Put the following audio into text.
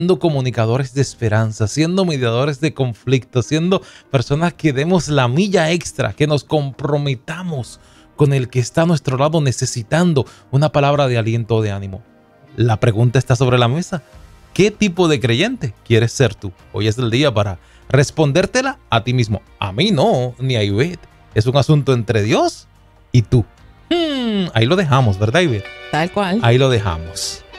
siendo comunicadores de esperanza, siendo mediadores de conflictos, siendo personas que demos la milla extra, que nos comprometamos con el que está a nuestro lado necesitando una palabra de aliento o de ánimo. La pregunta está sobre la mesa. ¿Qué tipo de creyente quieres ser tú? Hoy es el día para respondértela a ti mismo. A mí no, ni a Ivette. Es un asunto entre Dios y tú. Ahí lo dejamos, ¿verdad, Ivette? Tal cual. Ahí lo dejamos.